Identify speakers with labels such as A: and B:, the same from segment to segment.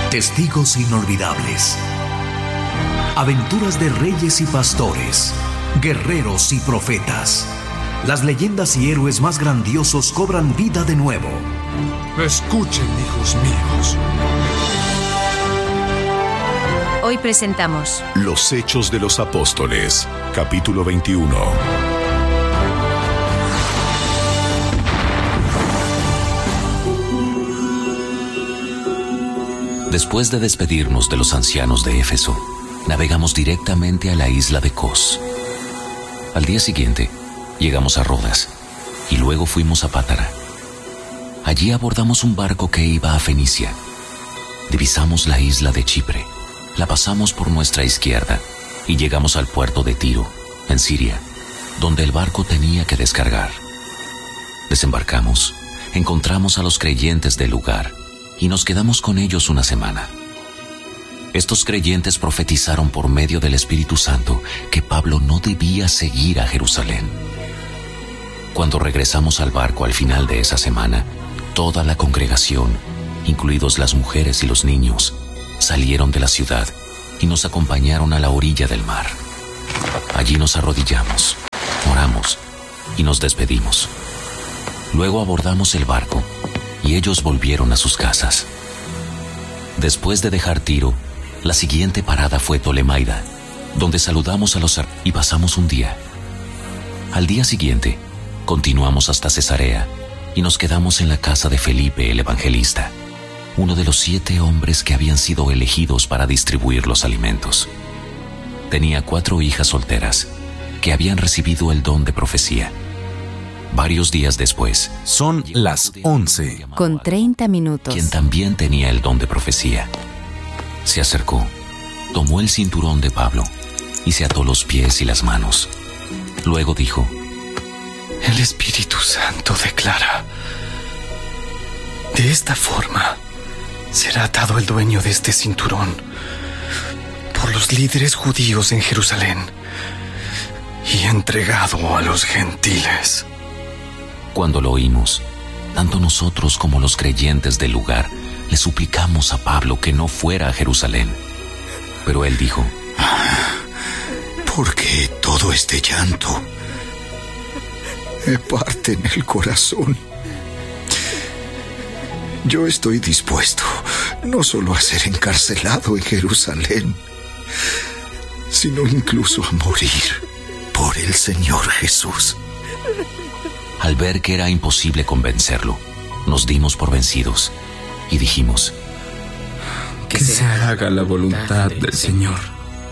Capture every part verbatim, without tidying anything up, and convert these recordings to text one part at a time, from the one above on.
A: Testigos inolvidables. Aventuras de reyes y pastores, guerreros y profetas. Las leyendas y héroes más grandiosos cobran vida de nuevo.
B: Escuchen, hijos míos.
C: Hoy presentamos
D: Los Hechos de los Apóstoles, capítulo veintiuno.
E: Después de despedirnos de los ancianos de Éfeso, navegamos directamente a la isla de Cos. Al día siguiente, llegamos a Rodas y luego fuimos a Pátara. Allí abordamos un barco que iba a Fenicia. Divisamos la isla de Chipre, la pasamos por nuestra izquierda y llegamos al puerto de Tiro, en Siria, donde el barco tenía que descargar. Desembarcamos, encontramos a los creyentes del lugar y nos quedamos con ellos una semana. Estos creyentes profetizaron por medio del Espíritu Santo que Pablo no debía seguir a Jerusalén. Cuando regresamos al barco al final de esa semana, toda la congregación, incluidos las mujeres y los niños, salieron de la ciudad y nos acompañaron a la orilla del mar. Allí nos arrodillamos, oramos y nos despedimos. Luego abordamos el barco y ellos volvieron a sus casas. Después de dejar Tiro, la siguiente parada fue Tolemaida, donde saludamos a los y pasamos un día. Al día siguiente, continuamos hasta Cesarea y nos quedamos en la casa de Felipe el evangelista, uno de los siete hombres que habían sido elegidos para distribuir los alimentos. Tenía cuatro hijas solteras que habían recibido el don de profecía. Varios días después,
A: son las once
C: con treinta minutos.
E: Quien también tenía el don de profecía. Se acercó, tomó el cinturón de Pablo y se ató los pies y las manos. Luego dijo:
F: El Espíritu Santo declara: de esta forma será atado el dueño de este cinturón por los líderes judíos en Jerusalén y entregado a los gentiles.
E: Cuando lo oímos, tanto nosotros como los creyentes del lugar le suplicamos a Pablo que no fuera a Jerusalén. Pero él dijo:
G: ¿por qué todo este llanto? Me parte en el corazón. Yo estoy dispuesto no solo a ser encarcelado en Jerusalén, sino incluso a morir por el Señor Jesús.
E: Al ver que era imposible convencerlo, nos dimos por vencidos y dijimos:
F: que se haga la voluntad del Señor.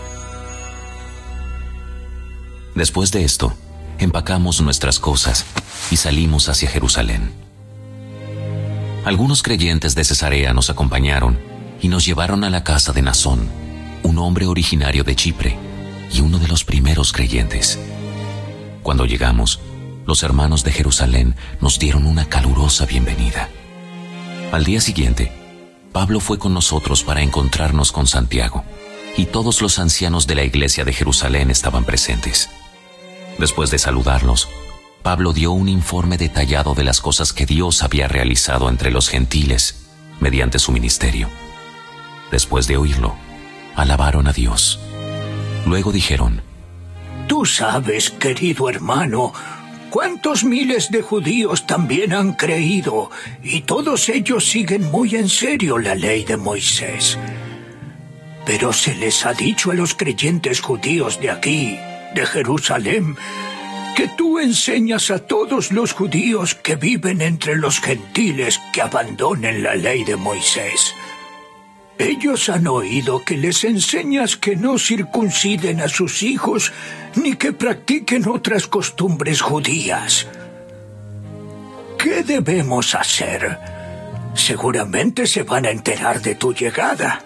E: Después de esto, empacamos nuestras cosas y salimos hacia Jerusalén. Algunos creyentes de Cesarea nos acompañaron y nos llevaron a la casa de Nasón, un hombre originario de Chipre y uno de los primeros creyentes. Cuando llegamos, los hermanos de Jerusalén nos dieron una calurosa bienvenida. Al día siguiente, Pablo fue con nosotros para encontrarnos con Santiago, y todos los ancianos de la iglesia de Jerusalén estaban presentes. Después de saludarlos, Pablo dio un informe detallado de las cosas que Dios había realizado entre los gentiles mediante su ministerio. Después de oírlo, alabaron a Dios. Luego dijeron:
H: Tú sabes, querido hermano, cuántos miles de judíos también han creído, y todos ellos siguen muy en serio la ley de Moisés. Pero se les ha dicho a los creyentes judíos de aquí, de Jerusalén, que tú enseñas a todos los judíos que viven entre los gentiles que abandonen la ley de Moisés. Ellos han oído que les enseñas que no circunciden a sus hijos ni que practiquen otras costumbres judías. ¿Qué debemos hacer? Seguramente se van a enterar de tu llegada.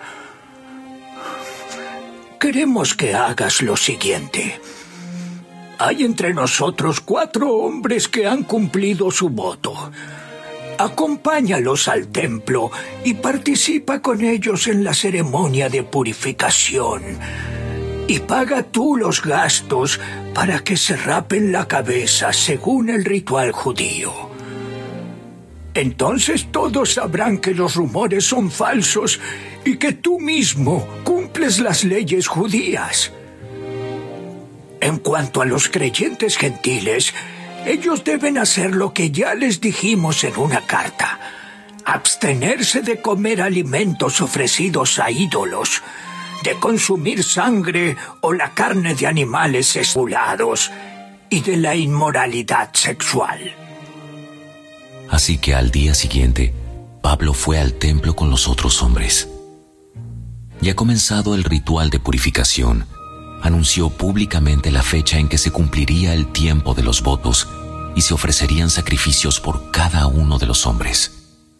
H: Queremos que hagas lo siguiente. Hay entre nosotros cuatro hombres que han cumplido su voto. Acompáñalos al templo y participa con ellos en la ceremonia de purificación. Y paga tú los gastos para que se rapen la cabeza según el ritual judío. Entonces todos sabrán que los rumores son falsos y que tú mismo cumples las leyes judías. En cuanto a los creyentes gentiles, ellos deben hacer lo que ya les dijimos en una carta: abstenerse de comer alimentos ofrecidos a ídolos, de consumir sangre o la carne de animales esculados y de la inmoralidad sexual.
E: Así que al día siguiente, Pablo fue al templo con los otros hombres. Ya comenzado el ritual de purificación, anunció públicamente la fecha en que se cumpliría el tiempo de los votos y se ofrecerían sacrificios por cada uno de los hombres.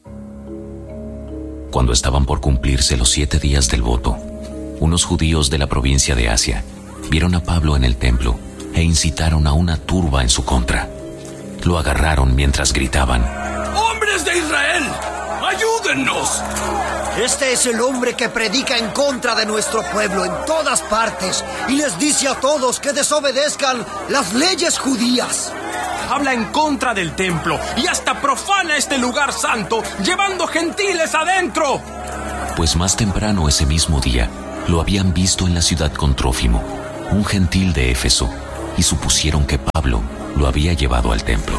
E: Cuando estaban por cumplirse los siete días del voto, unos judíos de la provincia de Asia vieron a Pablo en el templo e incitaron a una turba en su contra. Lo agarraron mientras gritaban:
I: ¡Hombres de Israel! ¡Ayúdennos!
J: Este es el hombre que predica en contra de nuestro pueblo en todas partes y les dice a todos que desobedezcan las leyes judías.
I: Habla en contra del templo y hasta profana este lugar santo, llevando gentiles adentro.
E: Pues más temprano ese mismo día lo habían visto en la ciudad con Trófimo, un gentil de Éfeso, y supusieron que Pablo lo había llevado al templo.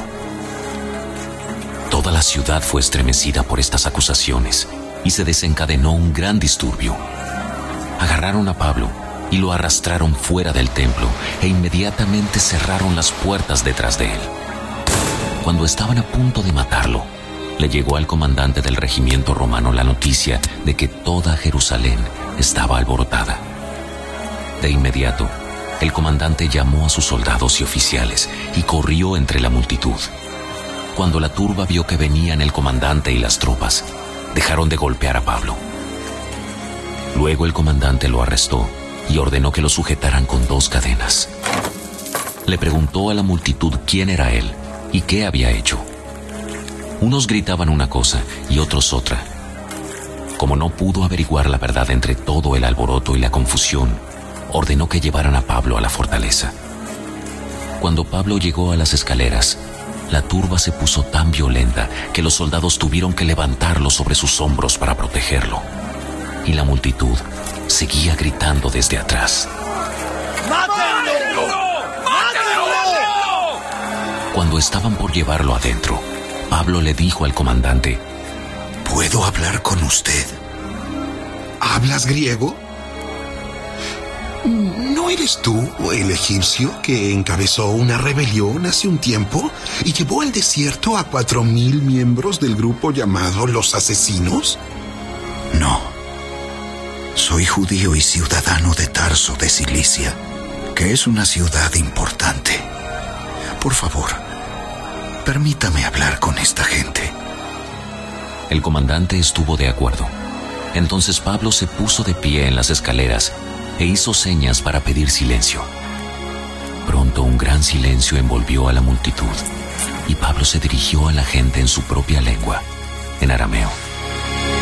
E: Toda la ciudad fue estremecida por estas acusaciones y se desencadenó un gran disturbio. Agarraron a Pablo y lo arrastraron fuera del templo e inmediatamente cerraron las puertas detrás de él. Cuando estaban a punto de matarlo, le llegó al comandante del regimiento romano la noticia de que toda Jerusalén estaba alborotada. De inmediato, el comandante llamó a sus soldados y oficiales y corrió entre la multitud. Cuando la turba vio que venían el comandante y las tropas, dejaron de golpear a Pablo. Luego el comandante lo arrestó y ordenó que lo sujetaran con dos cadenas. Le preguntó a la multitud quién era él y qué había hecho. Unos gritaban una cosa y otros otra. Como no pudo averiguar la verdad entre todo el alboroto y la confusión, ordenó que llevaran a Pablo a la fortaleza. Cuando Pablo llegó a las escaleras, la turba se puso tan violenta que los soldados tuvieron que levantarlo sobre sus hombros para protegerlo. Y la multitud seguía gritando desde atrás:
I: ¡Mátenlo! ¡Mátenlo!
E: Cuando estaban por llevarlo adentro, Pablo le dijo al comandante:
G: ¿Puedo hablar con usted?
K: ¿Hablas griego? ¿No eres tú el egipcio que encabezó una rebelión hace un tiempo y llevó al desierto a cuatro mil miembros del grupo llamado Los Asesinos?
G: No. Soy judío y ciudadano de Tarso de Cilicia, que es una ciudad importante. Por favor, permítame hablar con esta gente.
E: El comandante estuvo de acuerdo. Entonces Pablo se puso de pie en las escaleras e hizo señas para pedir silencio. Pronto un gran silencio envolvió a la multitud y Pablo se dirigió a la gente en su propia lengua, en arameo.